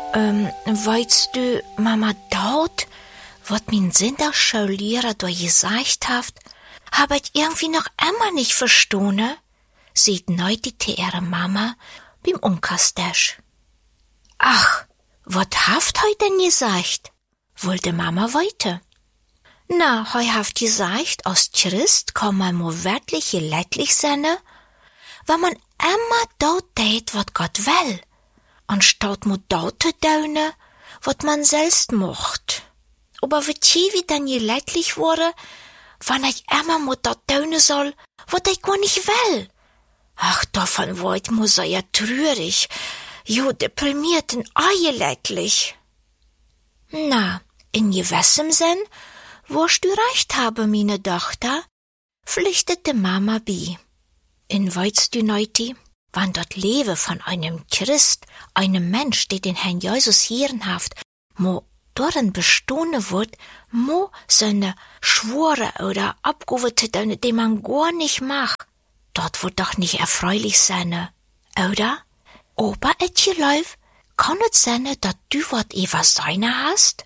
Weißt du, Mama, dort, wat mein Sinderschullehrer da gesagt hat, hab ich irgendwie noch immer nicht verstanden, sieht neutite ihre Mama beim Umkastisch. Ach, wat haft heu denn gesagt? Wollte Mama weiter. Na, heu haft gesagt, aus Christ kann man mo wirklich leidlich sein, weil man immer dort tät, wat Gott will, anstatt mo dort zu tun, wat man selbst mocht. Aber wie dann leidlich wurde, wann ich immer mo dort tun soll, wat ich gar nicht will. Ach, davon war ich mo so ja trürig, jo deprimiert und leidlich. Na, in gewissem Sinn, wo's du recht habe, meine Tochter, pflichtete Mama bei. In weißt du, Neuti, wann dort Lebe von einem Christ, einem Mensch, der den Herrn Jesus hirnhaft, mo darin bestone wird, mo seine Schwore oder Abgewürte, die man gar nicht macht, dort wird doch nicht erfreulich sein, oder? Aber etche Läuf, kann es sein, dass du wat Eva seine hast?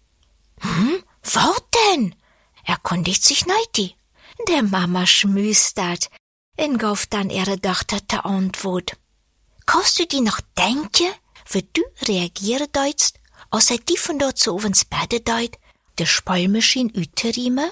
Wat denn? Erkundigt sich Neuti. Der Mama schmüstert, und gauf dann ihre Tochter zur Antwort. Kannst du dir noch denken, wie du reagieren deutst, als die von dort zu ins Bett deut, de Spülmaschine üterime?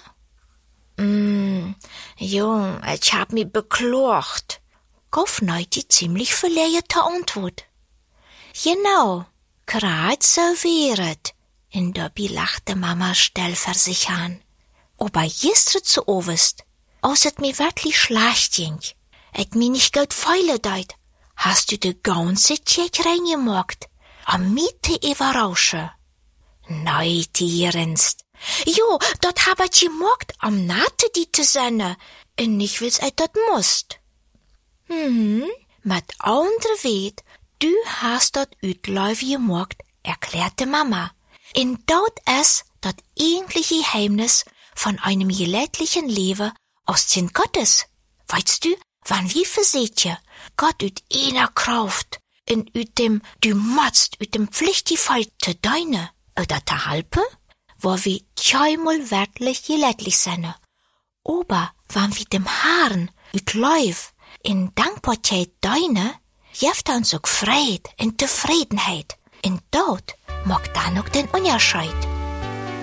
Jung, ich hab mich beklagt, gauf Neuti ziemlich verleierte Antwort. Genau, grad so wäret, in Dobby lachte Mama stellversichern. Aber gestern zu Ovest, als es mir wirklich schlecht ging, et mir nicht gut feile deut, hast du de ganze Tjek reingemacht, am Miete überraschen. Nei, tierenst. Jo, dort hab ich gemacht, am Nate die te senne, und nicht will's dort musst. Mit andere weet, du hast dort Ütläuf gemacht, erklärte Mama. In dort es das eigentliche Geheimnis von einem gelädlichen Leben aus den Gottes. Weißt du, wann wie verseht je, Gott üt einer Kraft, in üt dem du motzt, üt dem Pflichtigfall te deine, oder te halpe, wo wir keinmal wirklich gelädlich seine. Aber wann wie dem Haaren üt Läuf, in Dankbarkeit deine, jeft uns auch Freude und Zufriedenheit. In dort mag dann auch den Unterschied.